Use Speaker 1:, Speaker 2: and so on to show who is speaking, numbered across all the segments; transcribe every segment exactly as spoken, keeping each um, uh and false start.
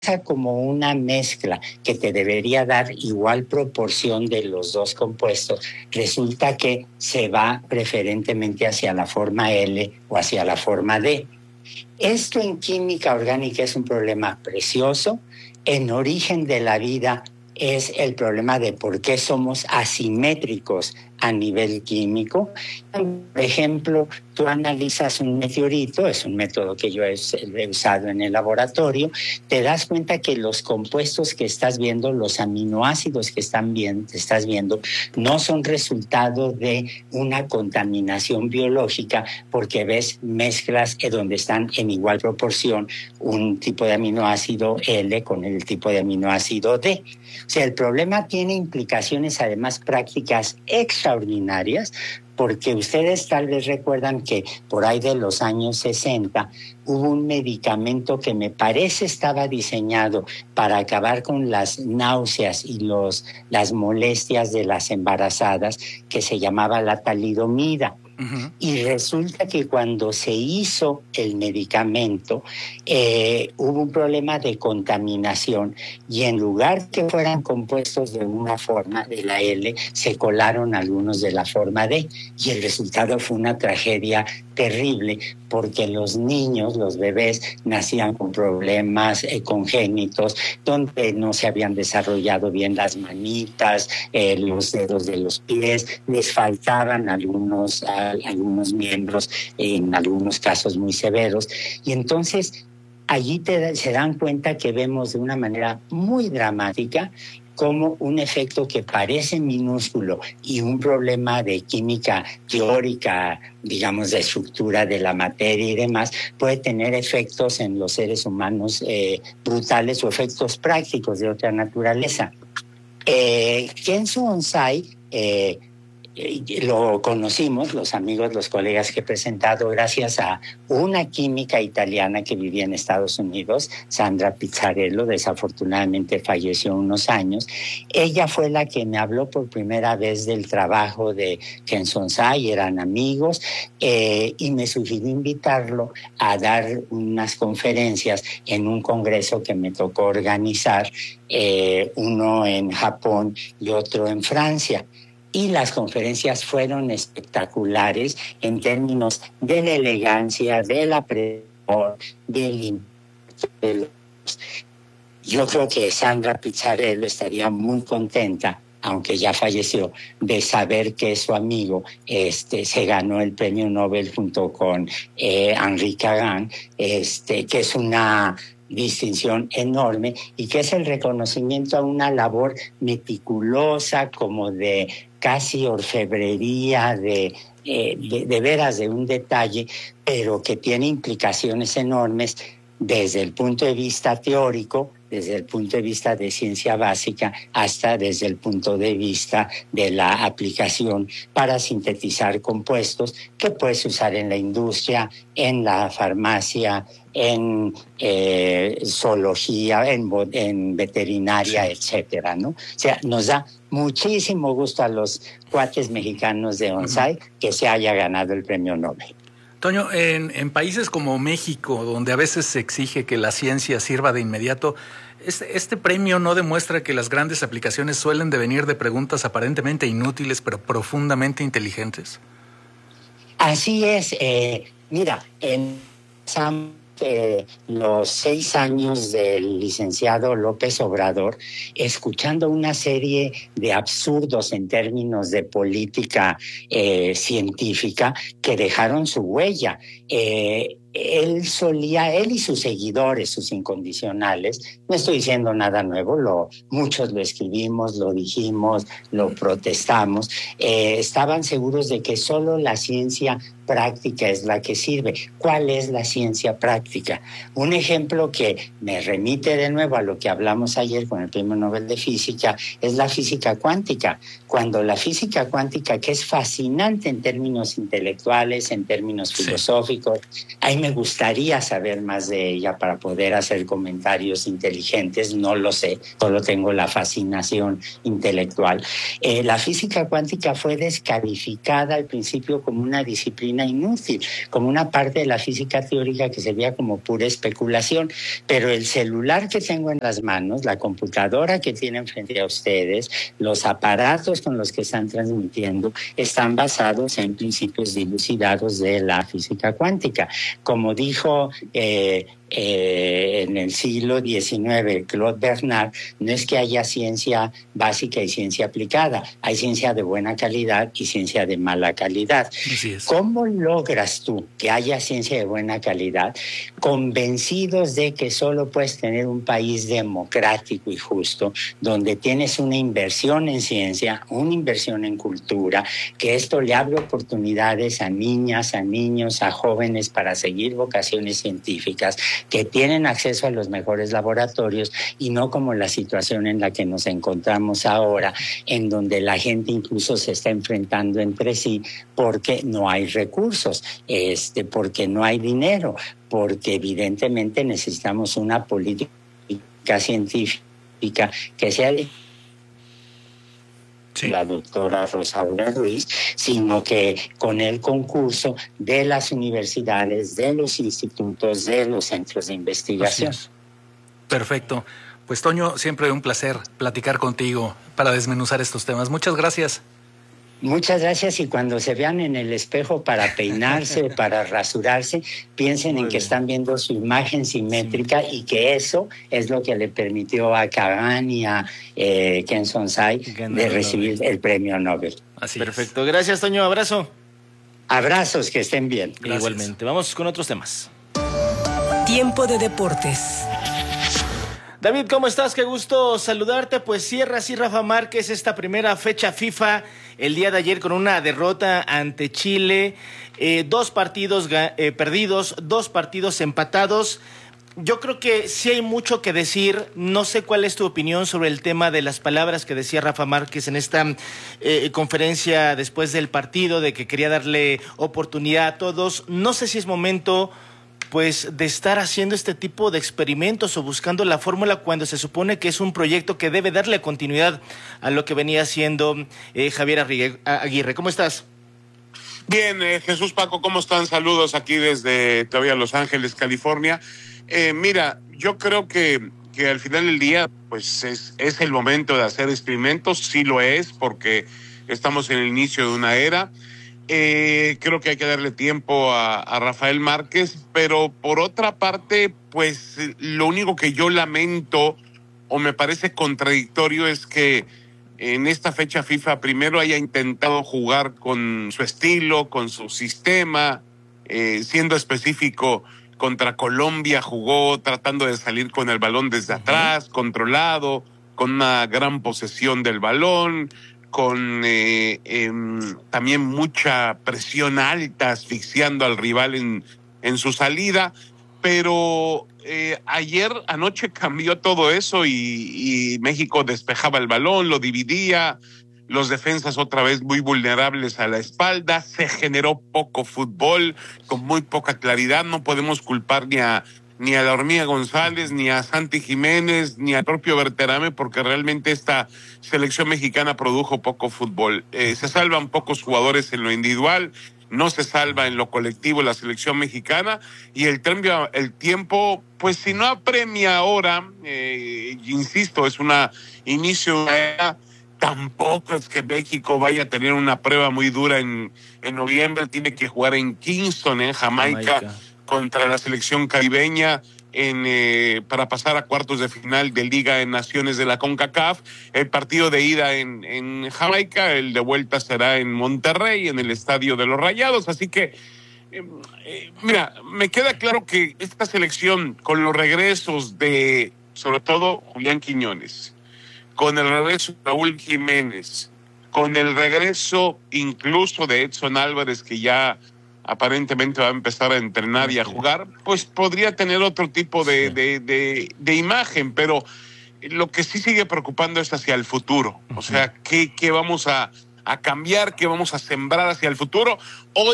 Speaker 1: como una mezcla que te debería dar igual proporción de los dos compuestos, resulta que se va preferentemente hacia la forma L o hacia la forma D. Esto en química orgánica es un problema precioso. En origen de la vida es el problema de por qué somos asimétricos a nivel químico. Por ejemplo, tú analizas un meteorito, es un método que yo he, he usado en el laboratorio, te das cuenta que los compuestos que estás viendo, los aminoácidos que están bien, estás viendo, no son resultado de una contaminación biológica, porque ves mezclas donde están en igual proporción un tipo de aminoácido L con el tipo de aminoácido D. O sea, el problema tiene implicaciones además prácticas extraordinarias, porque ustedes tal vez recuerdan que por ahí de los años sesenta hubo un medicamento que me parece estaba diseñado para acabar con las náuseas y los, las molestias de las embarazadas, que se llamaba la talidomida. Uh-huh. Y resulta que cuando se hizo el medicamento eh, hubo un problema de contaminación, y en lugar que fueran compuestos de una forma, de la L, se colaron algunos de la forma D, y el resultado fue una tragedia terrible, porque los niños, los bebés, nacían con problemas eh, congénitos, donde no se habían desarrollado bien las manitas, eh, los dedos de los pies, les faltaban algunos, a, algunos miembros, en algunos casos muy severos, y entonces allí te, se dan cuenta que vemos de una manera muy dramática como un efecto que parece minúsculo y un problema de química teórica, digamos, de estructura de la materia y demás, puede tener efectos en los seres humanos eh, brutales, o efectos prácticos de otra naturaleza. Eh, Kenzo Onsai eh, lo conocimos, los amigos, los colegas que he presentado, gracias a una química italiana que vivía en Estados Unidos, Sandra Pizzarello, desafortunadamente falleció unos años. Ella fue la que me habló por primera vez del trabajo de Kenzo Onsai, eran amigos, eh, y me sugirió invitarlo a dar unas conferencias en un congreso que me tocó organizar, eh, uno en Japón y otro en Francia. Y las conferencias fueron espectaculares en términos de la elegancia, de la presión, del impacto. Yo creo que Sandra Pizzarello estaría muy contenta, aunque ya falleció, de saber que su amigo este, se ganó el premio Nobel junto con eh, Henri Cagan, este, que es una distinción enorme y que es el reconocimiento a una labor meticulosa, como de casi orfebrería, de, eh, de, de veras de un detalle, pero que tiene implicaciones enormes desde el punto de vista teórico, desde el punto de vista de ciencia básica, hasta desde el punto de vista de la aplicación para sintetizar compuestos que puedes usar en la industria, en la farmacia, en eh, zoología, en, en veterinaria, sí, etcétera, ¿no? O sea, nos da muchísimo gusto a los cuates mexicanos de Onsai uh-huh. que se haya ganado el premio Nobel.
Speaker 2: Toño, en, en países como México, donde a veces se exige que la ciencia sirva de inmediato, este, este premio no demuestra que las grandes aplicaciones suelen devenir de preguntas aparentemente inútiles, pero profundamente inteligentes.
Speaker 1: Así es. Eh, mira, en eh, los seis años del licenciado López Obrador, escuchando una serie de absurdos en términos de política eh, científica que dejaron su huella. Eh, él solía, él y sus seguidores, sus incondicionales, no estoy diciendo nada nuevo, lo, muchos lo escribimos, lo dijimos, lo protestamos, eh, estaban seguros de que solo la ciencia práctica es la que sirve. ¿Cuál es la ciencia práctica? Un ejemplo que me remite de nuevo a lo que hablamos ayer con el Premio Nobel de Física es la física cuántica. Cuando la física cuántica, que es fascinante en términos intelectuales, en términos filosóficos, hay me gustaría saber más de ella para poder hacer comentarios inteligentes, no lo sé, solo tengo la fascinación intelectual. Eh, la física cuántica fue descalificada al principio como una disciplina inútil, como una parte de la física teórica que se veía como pura especulación, pero el celular que tengo en las manos, la computadora que tienen frente a ustedes, los aparatos con los que están transmitiendo, están basados en principios dilucidados de la física cuántica. Como dijo eh, eh, en el siglo diecinueve Claude Bernard, no es que haya ciencia básica y ciencia aplicada, hay ciencia de buena calidad y ciencia de mala calidad.
Speaker 2: Así es.
Speaker 1: ¿Cómo logras tú que haya ciencia de buena calidad, convencidos de que solo puedes tener un país democrático y justo, donde tienes una inversión en ciencia, una inversión en cultura, que esto le abre oportunidades a niñas, a niños, a jóvenes para seguir vocaciones científicas, que tienen acceso a los mejores laboratorios y no como la situación en la que nos encontramos ahora, en donde la gente incluso se está enfrentando entre sí porque no hay recursos, este, porque no hay dinero, porque evidentemente necesitamos una política científica que sea de sí. la doctora Rosaura Ruiz, sino que con el concurso de las universidades, de los institutos, de los centros de investigación.
Speaker 2: Perfecto. Pues Toño, siempre un placer platicar contigo para desmenuzar estos temas. Muchas gracias.
Speaker 1: Muchas gracias, y cuando se vean en el espejo para peinarse, para rasurarse, piensen Muy en que bien. Están viendo su imagen simétrica, sí. y que eso es lo que le permitió a Kagan y a eh, Ken Sonsai de recibir Nobel. El premio Nobel.
Speaker 3: Así Perfecto, es. Gracias Toño, abrazo.
Speaker 1: Abrazos, que estén bien.
Speaker 3: Gracias. Igualmente, vamos con otros temas.
Speaker 4: Tiempo de deportes.
Speaker 3: David, ¿cómo estás? Qué gusto saludarte. Pues cierra así Rafa Márquez esta primera fecha FIFA el día de ayer con una derrota ante Chile, eh, dos partidos eh, perdidos, dos partidos empatados. Yo creo que sí hay mucho que decir. No sé cuál es tu opinión sobre el tema de las palabras que decía Rafa Márquez en esta eh, conferencia después del partido, de que quería darle oportunidad a todos. No sé si es momento pues de estar haciendo este tipo de experimentos o buscando la fórmula cuando se supone que es un proyecto que debe darle continuidad a lo que venía haciendo eh, Javier Aguirre. ¿Cómo estás?
Speaker 5: Bien, eh, Jesús, Paco, ¿cómo están? Saludos aquí desde todavía Los Ángeles, California. Eh, mira, yo creo que, que al final del día pues es, es el momento de hacer experimentos, sí lo es, porque estamos en el inicio de una era. Eh, creo que hay que darle tiempo a, a Rafael Márquez, pero por otra parte, pues lo único que yo lamento o me parece contradictorio es que en esta fecha FIFA primero haya intentado jugar con su estilo, con su sistema, eh, siendo específico contra Colombia, jugó tratando de salir con el balón desde atrás, controlado, con una gran posesión del balón, con eh, eh, también mucha presión alta, asfixiando al rival en, en su salida, pero eh, ayer, anoche cambió todo eso y, y México despejaba el balón, lo dividía, los defensas otra vez muy vulnerables a la espalda, se generó poco fútbol, con muy poca claridad. No podemos culpar ni a ni a la Hormiga González, ni a Santi Jiménez, ni al propio Berterame, porque realmente esta selección mexicana produjo poco fútbol. Eh, se salvan pocos jugadores en lo individual, no se salva en lo colectivo la selección mexicana, y el, tiempo, el tiempo, pues si no apremia ahora, eh, insisto, es una inicio de una era, tampoco es que México vaya a tener una prueba muy dura en, en noviembre, tiene que jugar en Kingston, en Jamaica, Jamaica. contra la selección caribeña en, eh, para pasar a cuartos de final de Liga de Naciones de la CONCACAF. El partido de ida en, en Jamaica, el de vuelta será en Monterrey, en el Estadio de los Rayados. Así que, eh, eh, mira, me queda claro que esta selección, con los regresos de, sobre todo, Julián Quiñones, con el regreso de Raúl Jiménez, con el regreso incluso de Edson Álvarez, que ya aparentemente va a empezar a entrenar y a jugar, pues podría tener otro tipo de, sí. de, de, de imagen, pero lo que sí sigue preocupando es hacia el futuro. Uh-huh. O sea, ¿qué, qué vamos a, a cambiar? ¿Qué vamos a sembrar hacia el futuro? Hoy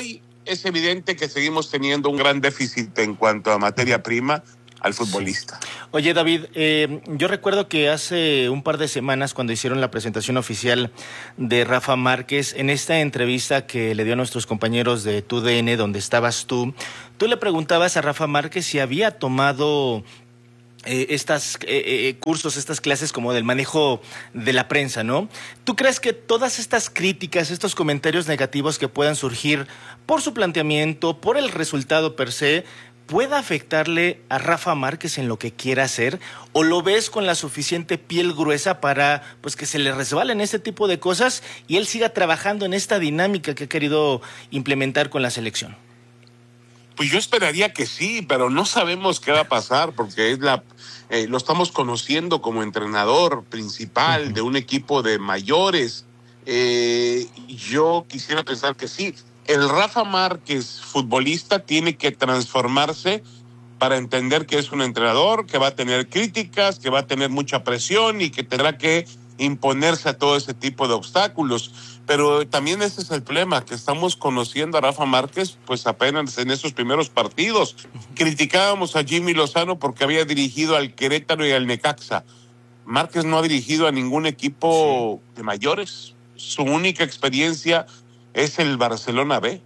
Speaker 5: es evidente que seguimos teniendo un gran déficit en cuanto a materia prima al futbolista.
Speaker 3: Sí. Oye, David, eh, yo recuerdo que hace un par de semanas, cuando hicieron la presentación oficial de Rafa Márquez, en esta entrevista que le dio a nuestros compañeros de T U D N, donde estabas tú, tú le preguntabas a Rafa Márquez si había tomado eh, estas eh, eh, cursos, estas clases como del manejo de la prensa, ¿no? ¿Tú crees que todas estas críticas, estos comentarios negativos que puedan surgir por su planteamiento, por el resultado per se, pueda afectarle a Rafa Márquez en lo que quiera hacer, o lo ves con la suficiente piel gruesa para pues que se le resbalen este tipo de cosas y él siga trabajando en esta dinámica que ha querido implementar con la selección?
Speaker 5: Pues yo esperaría que sí, pero no sabemos qué va a pasar porque es la eh, lo estamos conociendo como entrenador principal uh-huh. de un equipo de mayores. Eh, yo quisiera pensar que sí. El Rafa Márquez futbolista tiene que transformarse para entender que es un entrenador, que va a tener críticas, que va a tener mucha presión y que tendrá que imponerse a todo ese tipo de obstáculos. Pero también ese es el problema, que estamos conociendo a Rafa Márquez pues apenas en esos primeros partidos. Criticábamos a Jimmy Lozano porque había dirigido al Querétaro y al Necaxa. Márquez no ha dirigido a ningún equipo sí. de mayores. Su única experiencia es el Barcelona B.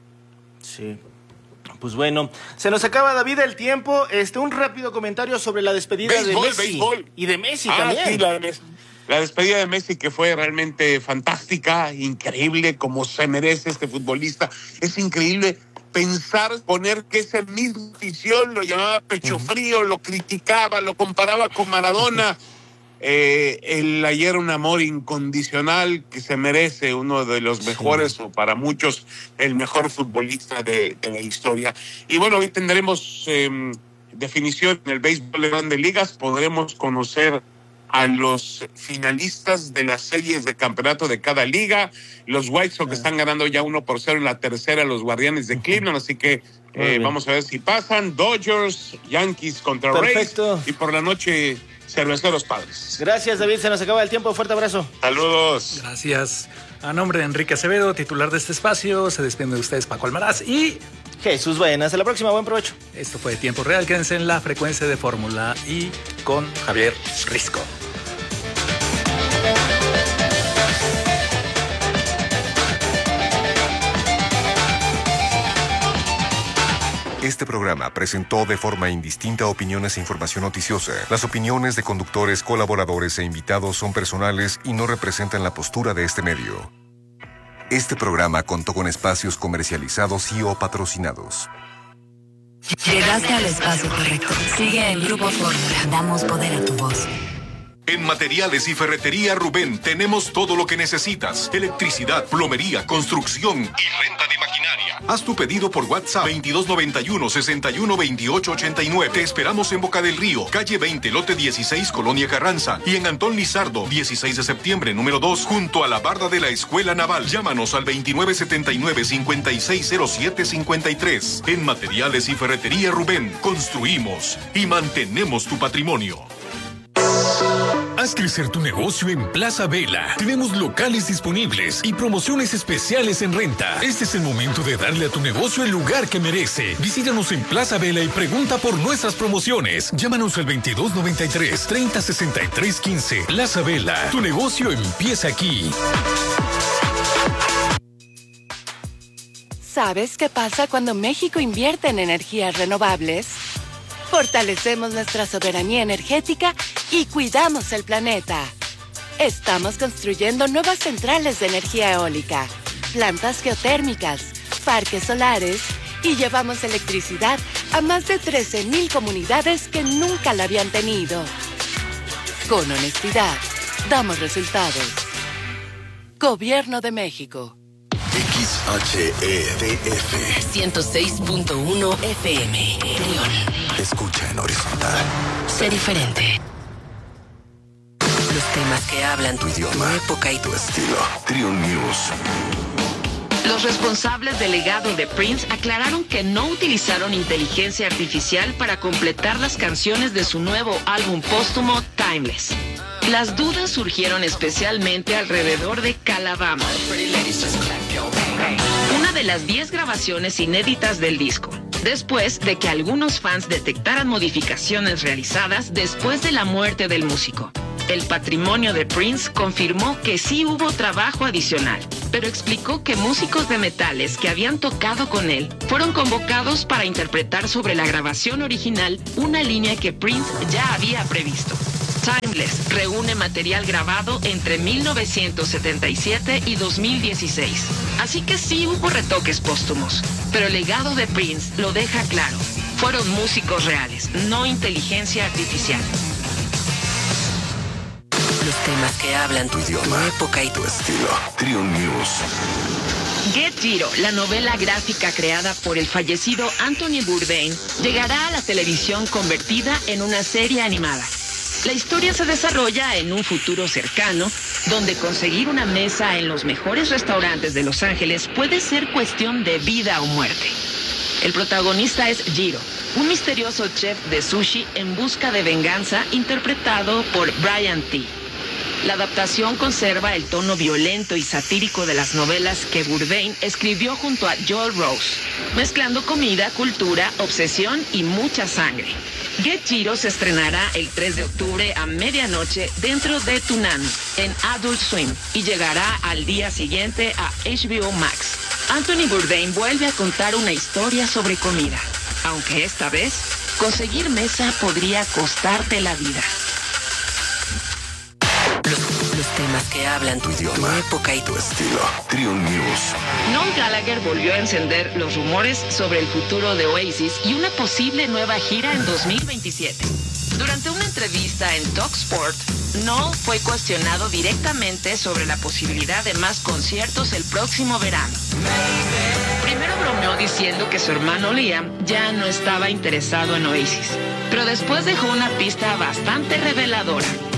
Speaker 5: Sí.
Speaker 3: Pues bueno, se nos acaba, David, el tiempo. Este, un rápido comentario sobre la despedida béisbol, de Messi.
Speaker 5: Béisbol.
Speaker 3: Y de Messi
Speaker 5: ah,
Speaker 3: también.
Speaker 5: Sí, la, la despedida de Messi, que fue realmente fantástica, increíble, como se merece este futbolista. Es increíble pensar, poner que esa misma afición lo llamaba pecho frío, uh-huh. lo criticaba, lo comparaba con Maradona. Eh, el ayer un amor incondicional que se merece, uno de los mejores, sí. o para muchos el mejor futbolista de, de la historia. Y bueno, hoy tendremos eh, definición en el béisbol de Grandes Ligas, podremos conocer a los finalistas de las series de campeonato de cada liga. Los White Sox ah. están ganando ya uno por cero en la tercera, los Guardianes de Cleveland, así que eh, vamos a ver si pasan. Dodgers, Yankees contra
Speaker 3: Perfecto.
Speaker 5: Rays, y por la noche Cerveceros Padres.
Speaker 3: Gracias, David, se nos acaba el tiempo, fuerte abrazo.
Speaker 5: Saludos.
Speaker 2: Gracias. A nombre de Enrique Acevedo, titular de este espacio, se despide de ustedes Paco Almaraz y
Speaker 3: Jesús Baena. Hasta la próxima, buen provecho.
Speaker 2: Esto fue Tiempo Real, quédense en la frecuencia de Fórmula y con Javier Risco.
Speaker 6: Este programa presentó de forma indistinta opiniones e información noticiosa. Las opiniones de conductores, colaboradores e invitados son personales y no representan la postura de este medio. Este programa contó con espacios comercializados y o patrocinados.
Speaker 7: Llegaste al espacio correcto. Sigue en Grupo Fórmula. Damos poder a tu voz.
Speaker 8: En Materiales y Ferretería Rubén tenemos todo lo que necesitas. Electricidad, plomería, construcción y renta de maquinaria. Haz tu pedido por WhatsApp veintidós noventa y uno, sesenta y uno, veintiocho ochenta y nueve. Te esperamos en Boca del Río, calle veinte, lote dieciséis, Colonia Carranza. Y en Antón Lizardo, dieciséis de septiembre, número dos, junto a la barda de la Escuela Naval. Llámanos al veintinueve setenta y nueve, cincuenta y seis cero siete cincuenta y tres. En Materiales y Ferretería Rubén, construimos y mantenemos tu patrimonio.
Speaker 9: Haz crecer tu negocio en Plaza Vela. Tenemos locales disponibles y promociones especiales en renta. Este es el momento de darle a tu negocio el lugar que merece. Visítanos en Plaza Vela y pregunta por nuestras promociones. Llámanos al veintidós noventa y tres, treinta sesenta y tres quince. Plaza Vela, tu negocio empieza aquí.
Speaker 10: ¿Sabes qué pasa cuando México invierte en energías renovables? Fortalecemos nuestra soberanía energética y cuidamos el planeta. Estamos construyendo nuevas centrales de energía eólica, plantas geotérmicas, parques solares y llevamos electricidad a más de trece mil comunidades que nunca la habían tenido. Con honestidad, damos resultados. Gobierno de México.
Speaker 11: X H E D F
Speaker 7: ciento seis punto uno F M León.
Speaker 11: Escucha en horizontal.
Speaker 7: Sé diferente. Los temas que hablan
Speaker 11: tu idioma,
Speaker 7: tu época y
Speaker 11: tu estilo. Triun News.
Speaker 12: Los responsables del legado de Prince aclararon que no utilizaron inteligencia artificial para completar las canciones de su nuevo álbum póstumo Timeless. Las dudas surgieron especialmente alrededor de Calabama. una de las diez grabaciones inéditas del disco, después de que algunos fans detectaran modificaciones realizadas después de la muerte del músico. El patrimonio de Prince confirmó que sí hubo trabajo adicional, pero explicó que músicos de metales que habían tocado con él fueron convocados para interpretar sobre la grabación original una línea que Prince ya había previsto. Timeless reúne material grabado entre mil novecientos setenta y siete y dos mil dieciséis, así que sí hubo retoques póstumos, pero el legado de Prince lo deja claro. Fueron músicos reales, no inteligencia artificial.
Speaker 4: Los temas que hablan tu idioma, tu época y
Speaker 11: tu estilo. Triun News.
Speaker 12: Get Jiro, la novela gráfica creada por el fallecido Anthony Bourdain, llegará a la televisión convertida en una serie animada. La historia se desarrolla en un futuro cercano, donde conseguir una mesa en los mejores restaurantes de Los Ángeles puede ser cuestión de vida o muerte. El protagonista es Jiro, un misterioso chef de sushi en busca de venganza, interpretado por Brian T. La adaptación conserva el tono violento y satírico de las novelas que Bourdain escribió junto a Joel Rose, mezclando comida, cultura, obsesión y mucha sangre. Get Jiro se estrenará el tres de octubre a medianoche dentro de Toonami en Adult Swim y llegará al día siguiente a H B O Max. Anthony Bourdain vuelve a contar una historia sobre comida, aunque esta vez conseguir mesa podría costarte la vida.
Speaker 4: Los, los temas que hablan tu idioma, tu época y tu estilo.
Speaker 11: Triun News.
Speaker 12: Noel Gallagher volvió a encender los rumores sobre el futuro de Oasis y una posible nueva gira en dos mil veintisiete. Durante una entrevista en TalkSport, Noel fue cuestionado directamente sobre la posibilidad de más conciertos el próximo verano. Primero bromeó diciendo que su hermano Liam ya no estaba interesado en Oasis, pero después dejó una pista bastante reveladora.